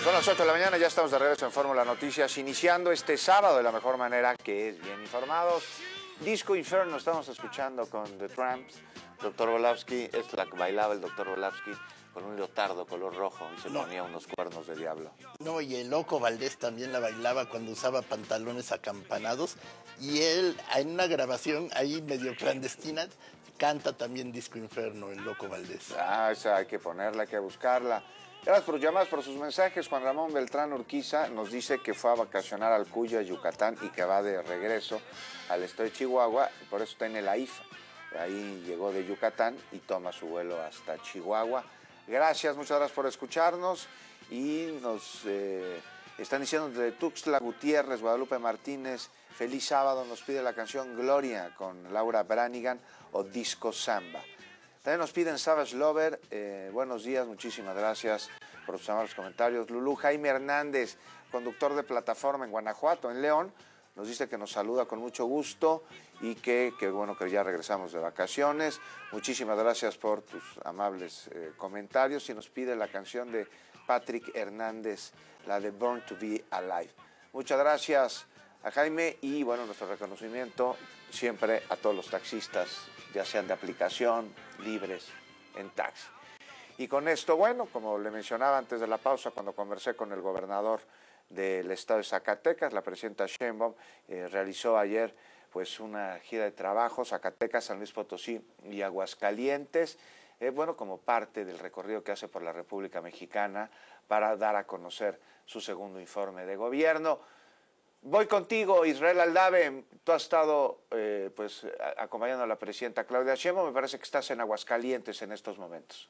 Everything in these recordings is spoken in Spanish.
Son las 8 de la mañana, ya estamos de regreso en Fórmula Noticias, iniciando este sábado de la mejor manera, que es bien informados. Disco Inferno, estamos escuchando con The Tramps. Dr. Volavsky, es la que bailaba el Dr. Volavsky con un leotardo color rojo y se ponía unos cuernos de diablo. No, y el Loco Valdés también la bailaba cuando usaba pantalones acampanados. Y él, en una grabación ahí medio clandestina, canta también Disco Inferno, el Loco Valdés. Ah, esa hay que ponerla, hay que buscarla. Gracias por llamadas, por sus mensajes. Juan Ramón Beltrán Urquiza nos dice que fue a vacacionar al Cuya, Yucatán, y que va de regreso al estado de Chihuahua, y por eso está en el AIFA. Ahí llegó de Yucatán y toma su vuelo hasta Chihuahua. Gracias, muchas gracias por escucharnos. Y nos están diciendo de Tuxtla Gutiérrez, Guadalupe Martínez, feliz sábado, nos pide la canción Gloria con Laura Branigan o Disco Samba. También nos piden Savage Lover, buenos días, muchísimas gracias por sus amables comentarios. Lulú Jaime Hernández, conductor de plataforma en Guanajuato, en León, nos dice que nos saluda con mucho gusto y que bueno que ya regresamos de vacaciones. Muchísimas gracias por tus amables comentarios y nos pide la canción de Patrick Hernández, la de Born to Be Alive. Muchas gracias a Jaime y bueno, nuestro reconocimiento siempre a todos los taxistas, ya sean de aplicación, libres, en taxi. Y con esto, bueno, como le mencionaba antes de la pausa, cuando conversé con el gobernador del estado de Zacatecas, la presidenta Sheinbaum realizó ayer pues una gira de trabajo, Zacatecas, San Luis Potosí y Aguascalientes, bueno, como parte del recorrido que hace por la República Mexicana para dar a conocer su segundo informe de gobierno. Voy contigo, Israel Aldave. Tú has estado acompañando a la presidenta Claudia Sheinbaum. Me parece que estás en Aguascalientes en estos momentos.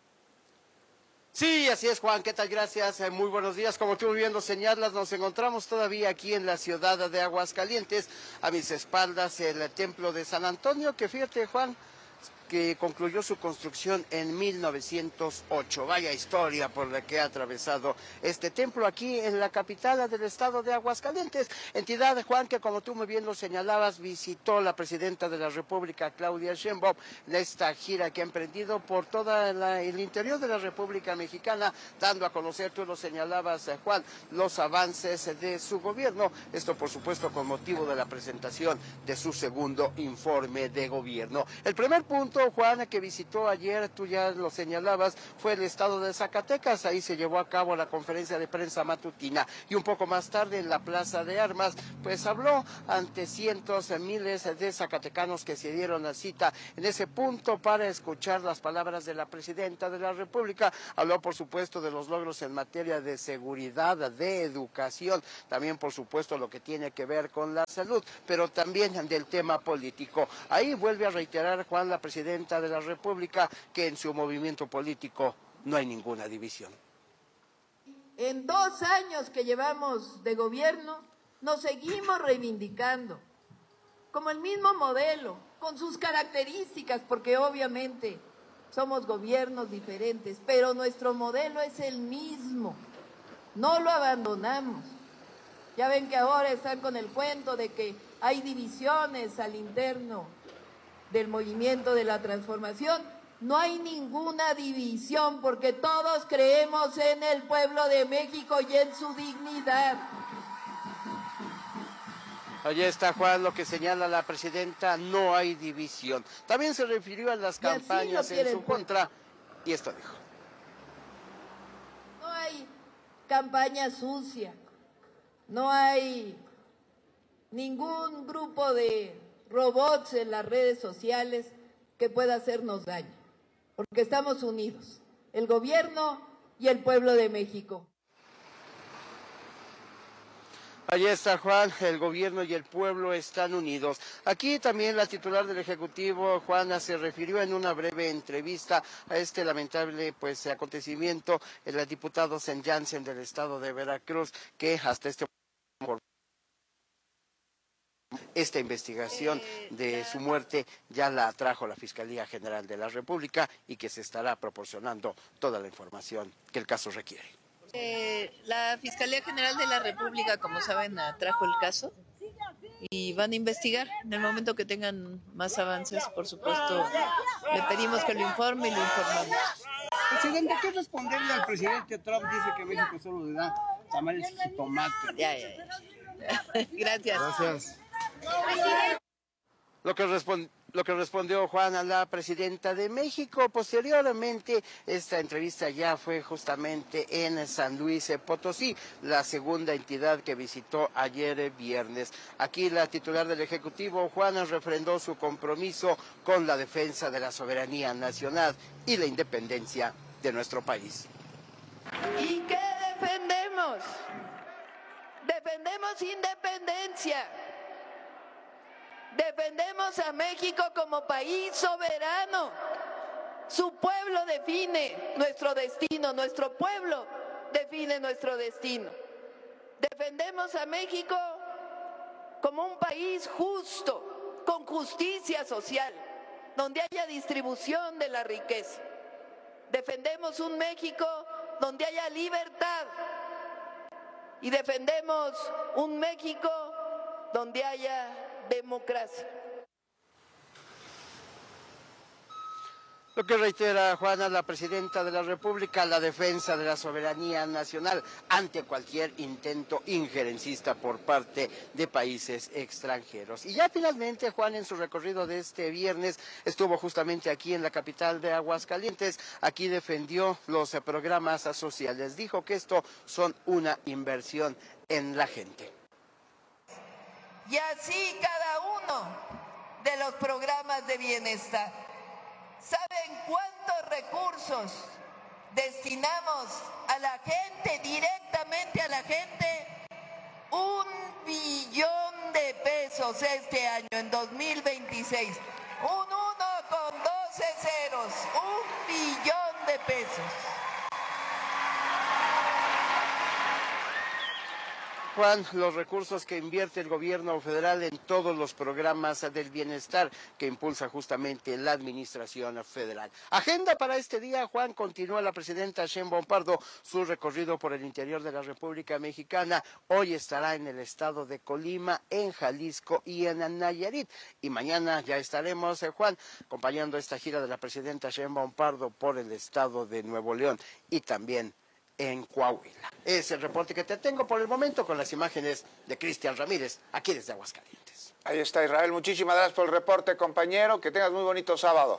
Sí, así es, Juan. ¿Qué tal? Gracias. Muy buenos días. Como tú muy bien lo señalas, nos encontramos todavía aquí en la ciudad de Aguascalientes. A mis espaldas el templo de San Antonio, que fíjate, Juan, que concluyó su construcción en 1908. Vaya historia por la que ha atravesado este templo aquí en la capital del estado de Aguascalientes. Entidad, Juan, que como tú muy bien lo señalabas, visitó la presidenta de la República, Claudia Sheinbaum, en esta gira que ha emprendido por todo el interior de la República Mexicana, dando a conocer, tú lo señalabas, Juan, los avances de su gobierno. Esto, por supuesto, con motivo de la presentación de su segundo informe de gobierno. El primer punto, Juan, que visitó ayer, tú ya lo señalabas, fue el estado de Zacatecas. Ahí se llevó a cabo la conferencia de prensa matutina y un poco más tarde en la Plaza de Armas, pues habló ante cientos, miles de zacatecanos que se dieron la cita en ese punto para escuchar las palabras de la presidenta de la República. Habló, por supuesto, de los logros en materia de seguridad, de educación, también, por supuesto, lo que tiene que ver con la salud, pero también del tema político. Ahí vuelve a reiterar, Juan, la presidenta de la República, que en su movimiento político no hay ninguna división. En 2 años que llevamos de gobierno, nos seguimos reivindicando como el mismo modelo, con sus características, porque obviamente somos gobiernos diferentes, pero nuestro modelo es el mismo, no lo abandonamos. Ya ven que ahora están con el cuento de que hay divisiones al interno del movimiento de la transformación. No hay ninguna división porque todos creemos en el pueblo de México y en su dignidad. Allí está, Juan, lo que señala la presidenta, no hay división. También se refirió a las campañas en su contra y esto dijo. No hay campaña sucia, no hay ningún grupo de robots en las redes sociales que pueda hacernos daño, porque estamos unidos, el gobierno y el pueblo de México. Allí está, Juan, el gobierno y el pueblo están unidos. Aquí también la titular del Ejecutivo, Juana, se refirió en una breve entrevista a este lamentable acontecimiento, el diputado Sen Jansen del estado de Veracruz, que hasta esta investigación de su muerte ya la trajo la Fiscalía General de la República y que se estará proporcionando toda la información que el caso requiere. La Fiscalía General de la República, como saben, trajo el caso y van a investigar. En el momento que tengan más avances, por supuesto, le pedimos que lo informe y lo informamos. Presidente, ¿qué responderle al presidente Trump? Dice que México solo le da tamales y tomate. Ya. Gracias. Gracias. Lo que respondió Juan a la presidenta de México. Posteriormente, esta entrevista ya fue justamente en San Luis Potosí, la segunda entidad que visitó ayer viernes. Aquí la titular del Ejecutivo, Juan, refrendó su compromiso con la defensa de la soberanía nacional y la independencia de nuestro país. ¿Y qué defendemos? Defendemos independencia. Defendemos a México como país soberano. Su pueblo define nuestro destino, nuestro pueblo define nuestro destino. Defendemos a México como un país justo, con justicia social, donde haya distribución de la riqueza. Defendemos un México donde haya libertad y defendemos un México donde haya democracia. Lo que reitera Juana, la presidenta de la República, la defensa de la soberanía nacional ante cualquier intento injerencista por parte de países extranjeros. Y ya finalmente, Juan, en su recorrido de este viernes, estuvo justamente aquí en la capital de Aguascalientes. Aquí defendió los programas sociales. Dijo que esto son una inversión en la gente. Y así cada uno de los programas de bienestar. ¿Saben cuántos recursos destinamos a la gente, directamente a la gente? 1 billón de pesos este año, en 2026. Un 1 con 12 ceros, 1 billón de pesos. Juan, los recursos que invierte el gobierno federal en todos los programas del bienestar que impulsa justamente la administración federal. Agenda para este día, Juan, continúa la presidenta Sheinbaum Pardo su recorrido por el interior de la República Mexicana. Hoy estará en el estado de Colima, en Jalisco y en Nayarit. Y mañana ya estaremos, Juan, acompañando esta gira de la presidenta Sheinbaum Pardo por el estado de Nuevo León y también en Coahuila. Es el reporte que te tengo por el momento con las imágenes de Cristian Ramírez, aquí desde Aguascalientes. Ahí está Israel, muchísimas gracias por el reporte, compañero, que tengas muy bonito sábado.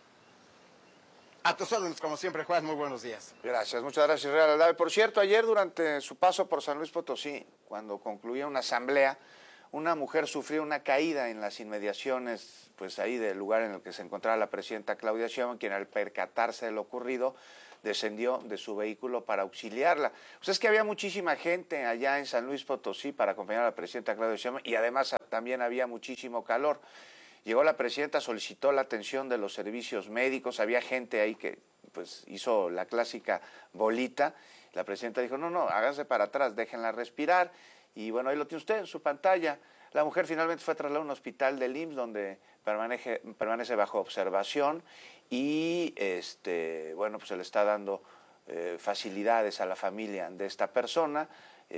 A tus órdenes, como siempre, Juan, muy buenos días. Gracias, muchas gracias, Israel Aldave. Por cierto, ayer durante su paso por San Luis Potosí, cuando concluía una asamblea, una mujer sufrió una caída en las inmediaciones, pues ahí del lugar en el que se encontraba la presidenta Claudia Sheinbaum, quien al percatarse de lo ocurrido, descendió de su vehículo para auxiliarla. Pues es que había muchísima gente allá en San Luis Potosí para acompañar a la presidenta Claudia Sheinbaum y además también había muchísimo calor. Llegó la presidenta, solicitó la atención de los servicios médicos, había gente ahí que pues hizo la clásica bolita. La presidenta dijo, no, hágase para atrás, déjenla respirar. Y bueno, ahí lo tiene usted en su pantalla. La mujer finalmente fue trasladada a un hospital del IMSS donde permanece bajo observación y bueno, pues se le está dando facilidades a la familia de esta persona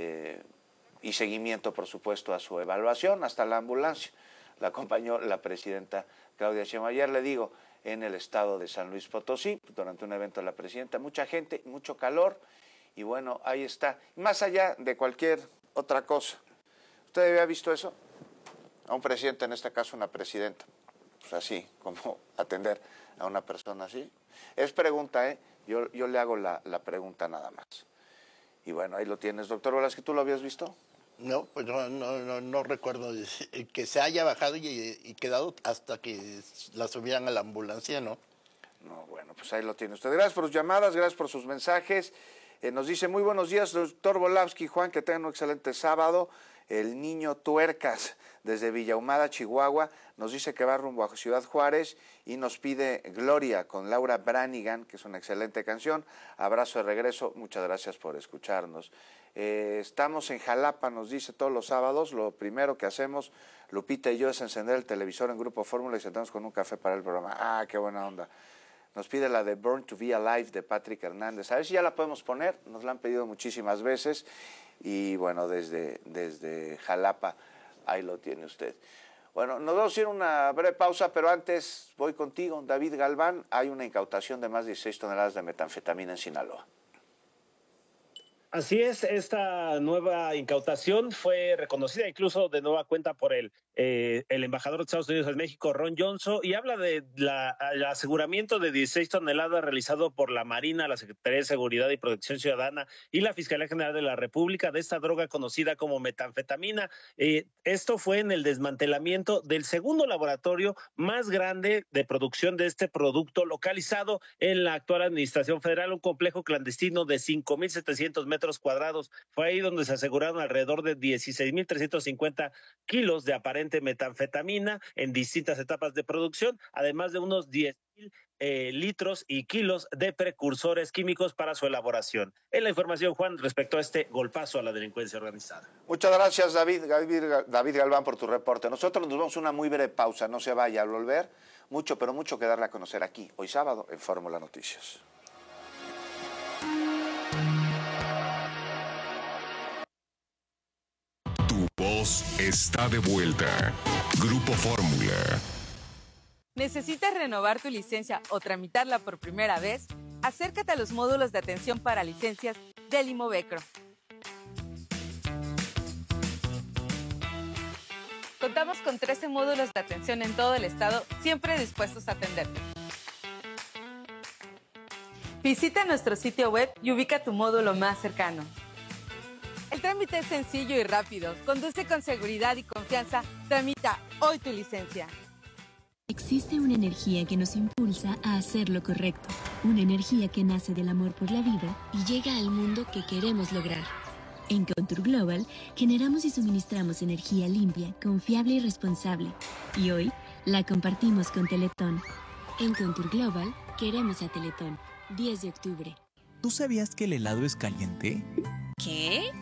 y seguimiento, por supuesto, a su evaluación hasta la ambulancia. La acompañó la presidenta Claudia Sheinbaum. Ayer le digo, en el estado de San Luis Potosí, durante un evento de la presidenta, mucha gente, mucho calor y bueno, ahí está. Más allá de cualquier otra cosa, ¿usted había visto eso? A un presidente, en este caso una presidenta, pues así, como atender a una persona así. Es pregunta, yo le hago la pregunta nada más. Y bueno, ahí lo tienes, doctor Velázquez, ¿tú lo habías visto? No, pues no recuerdo que se haya bajado y quedado hasta que la subieran a la ambulancia, ¿no? No, bueno, pues ahí lo tiene usted. Gracias por sus llamadas, gracias por sus mensajes. Nos dice, muy buenos días, doctor Volávsky, Juan, que tengan un excelente sábado. El niño Tuercas, desde Villahumada, Chihuahua, nos dice que va rumbo a Ciudad Juárez y nos pide Gloria con Laura Branigan, que es una excelente canción. Abrazo de regreso, muchas gracias por escucharnos. Estamos en Jalapa, nos dice, todos los sábados. Lo primero que hacemos, Lupita y yo, es encender el televisor en Grupo Fórmula y sentamos con un café para el programa. Ah, qué buena onda. Nos pide la de Born to be Alive de Patrick Hernández. A ver si ya la podemos poner, nos la han pedido muchísimas veces. Y bueno, desde Jalapa, ahí lo tiene usted. Bueno, nos vamos a ir a una breve pausa, pero antes voy contigo, David Galván. Hay una incautación de más de 16 toneladas de metanfetamina en Sinaloa. Así es, esta nueva incautación fue reconocida incluso de nueva cuenta por el embajador de Estados Unidos en México, Ron Johnson, y habla de el aseguramiento de 16 toneladas realizado por la Marina, la Secretaría de Seguridad y Protección Ciudadana y la Fiscalía General de la República de esta droga conocida como metanfetamina. Esto fue en el desmantelamiento del segundo laboratorio más grande de producción de este producto localizado en la actual Administración Federal, un complejo clandestino de 5,700 metros cuadrados. Fue ahí donde se aseguraron alrededor de 16,350 kilos de aparente metanfetamina en distintas etapas de producción, además de unos 10,000 litros y kilos de precursores químicos para su elaboración. Es la información, Juan, respecto a este golpazo a la delincuencia organizada. Muchas gracias, David Galván, por tu reporte. Nosotros nos vamos a una muy breve pausa. No se vaya. Al volver, mucho, pero mucho que darle a conocer aquí, hoy sábado, en Fórmula Noticias. Tu voz está de vuelta. Grupo Fórmula. ¿Necesitas renovar tu licencia o tramitarla por primera vez? Acércate a los módulos de atención para licencias del Imovecro. Contamos con 13 módulos de atención en todo el estado, siempre dispuestos a atenderte. Visita nuestro sitio web y ubica tu módulo más cercano. El trámite es sencillo y rápido. Conduce con seguridad y confianza. Tramita hoy tu licencia. Existe una energía que nos impulsa a hacer lo correcto. Una energía que nace del amor por la vida y llega al mundo que queremos lograr. En Contour Global generamos y suministramos energía limpia, confiable y responsable. Y hoy la compartimos con Teletón. En Contour Global queremos a Teletón. 10 de octubre. ¿Tú sabías que el helado es caliente? ¿Qué?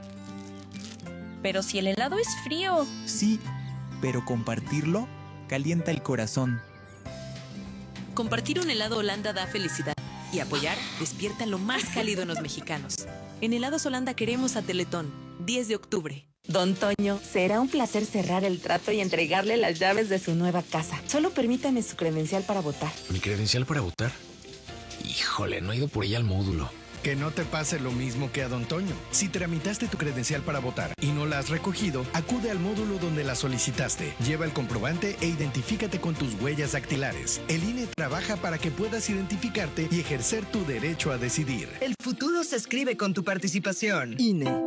Pero si el helado es frío. Sí, pero compartirlo calienta el corazón. Compartir un helado Holanda da felicidad y apoyar despierta lo más cálido en los mexicanos. En Helados Holanda queremos a Teletón. 10 de octubre. Don Toño, será un placer cerrar el trato y entregarle las llaves de su nueva casa. Solo permítame su credencial para votar. ¿Mi credencial para votar? Híjole, no he ido por ella al módulo. Que no te pase lo mismo que a Don Toño. Si tramitaste tu credencial para votar y no la has recogido, acude al módulo donde la solicitaste. Lleva el comprobante e identifícate con tus huellas dactilares. El INE trabaja para que puedas identificarte y ejercer tu derecho a decidir. El futuro se escribe con tu participación. INE.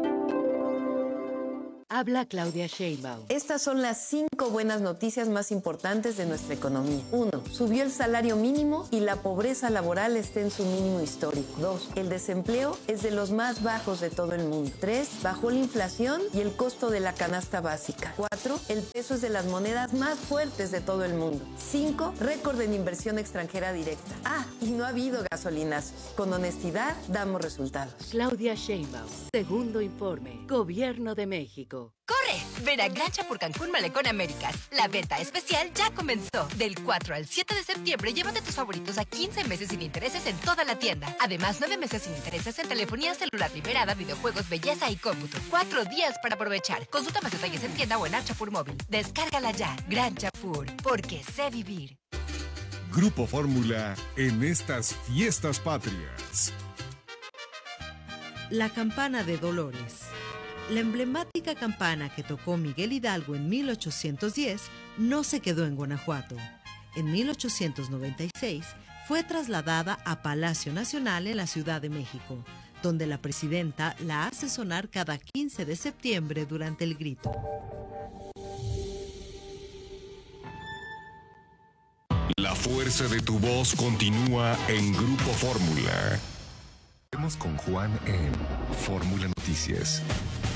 Habla Claudia Sheinbaum. Estas son las 5 buenas noticias más importantes de nuestra economía. 1. Subió el salario mínimo y la pobreza laboral está en su mínimo histórico. 2. El desempleo es de los más bajos de todo el mundo. 3. Bajó la inflación y el costo de la canasta básica. 4. El peso es de las monedas más fuertes de todo el mundo. 5. Récord en inversión extranjera directa. Y no ha habido gasolinazos. Con honestidad damos resultados. Claudia Sheinbaum. Segundo informe. Gobierno de México. ¡Corre! Ven a Gancha por Cancún Malecón Américas. La venta especial ya comenzó. Del 4 al 7 de septiembre, llévate tus favoritos a 15 meses sin intereses en toda la tienda. Además, 9 meses sin intereses en telefonía celular liberada, videojuegos, belleza y cómputo. 4 días para aprovechar. Consulta más detalles en tienda o en Chapur Móvil. Descárgala ya. Gran Chapur, porque sé vivir. Grupo Fórmula en estas fiestas patrias. La campana de Dolores. La emblemática campana que tocó Miguel Hidalgo en 1810 no se quedó en Guanajuato. En 1896 fue trasladada a Palacio Nacional en la Ciudad de México, donde la presidenta la hace sonar cada 15 de septiembre durante el grito. La fuerza de tu voz continúa en Grupo Fórmula. Vemos con Juan en Fórmula Noticias.